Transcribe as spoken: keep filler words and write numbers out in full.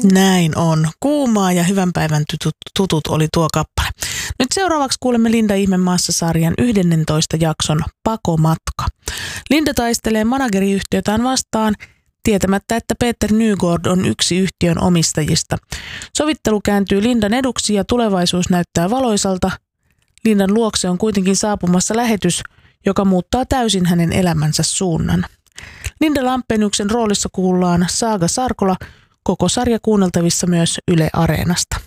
Näin on. Kuumaa ja hyvän päivän tutut, tutut oli tuo kappale. Nyt seuraavaksi kuulemme Linda Ihmemaassa-sarjan yhdennentoista jakson Pakomatka. Linda taistelee manageriyhtiötään vastaan tietämättä, että Peter Nygård on yksi yhtiön omistajista. Sovittelu kääntyy Lindan eduksi ja tulevaisuus näyttää valoisalta. Lindan luokse on kuitenkin saapumassa lähetys, joka muuttaa täysin hänen elämänsä suunnan. Linda Lampeniuksen roolissa kuullaan Saaga Sarkola, koko sarja kuunneltavissa myös Yle Areenasta.